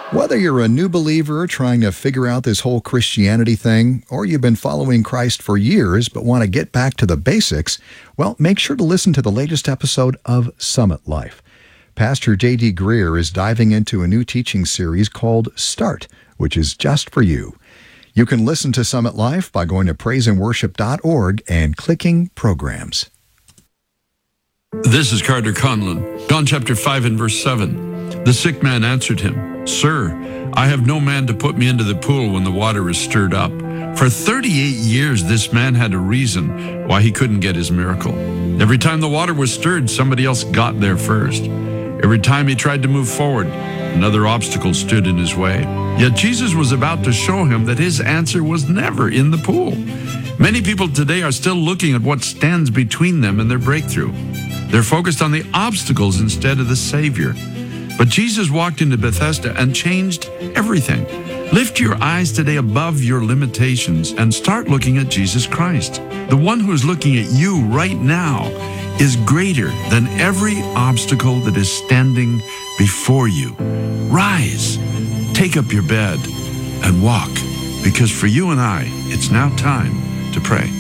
Whether you're a new believer trying to figure out this whole Christianity thing, or you've been following Christ for years but want to get back to the basics, well, make sure to listen to the latest episode of Summit Life. Pastor J.D. Greer is diving into a new teaching series called Start, which is just for you. You can listen to Summit Life by going to praiseandworship.org and clicking Programs. This is Carter Conlon. John chapter 5 and verse 7. The sick man answered him, "Sir, I have no man to put me into the pool when the water is stirred up." For 38 years, this man had a reason why he couldn't get his miracle. Every time the water was stirred, somebody else got there first. Every time he tried to move forward, another obstacle stood in his way. Yet Jesus was about to show him that his answer was never in the pool. Many people today are still looking at what stands between them and their breakthrough. They're focused on the obstacles instead of the Savior. But Jesus walked into Bethesda and changed everything. Lift your eyes today above your limitations and start looking at Jesus Christ. The one who is looking at you right now is greater than every obstacle that is standing before you. Rise, take up your bed, and walk, because for you and I, it's now time to pray.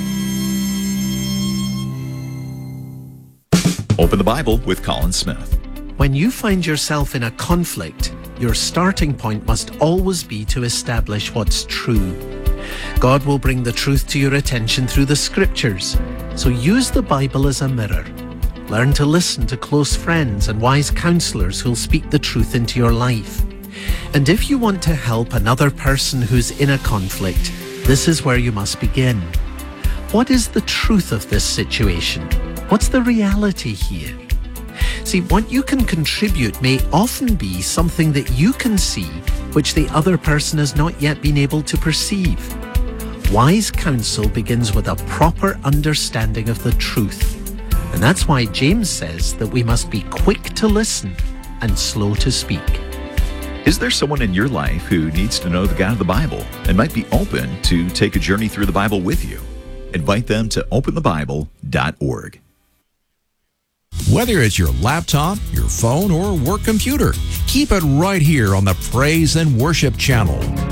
Open the Bible with Colin Smith. When you find yourself in a conflict, your starting point must always be to establish what's true. God will bring the truth to your attention through the Scriptures, so use the Bible as a mirror. Learn to listen to close friends and wise counselors who'll speak the truth into your life. And if you want to help another person who's in a conflict, this is where you must begin. What is the truth of this situation? What's the reality here? See, what you can contribute may often be something that you can see, which the other person has not yet been able to perceive. Wise counsel begins with a proper understanding of the truth. And that's why James says that we must be quick to listen and slow to speak. Is there someone in your life who needs to know the God of the Bible and might be open to take a journey through the Bible with you? Invite them to openthebible.org. Whether it's your laptop, your phone, or work computer, keep it right here on the Praise and Worship channel.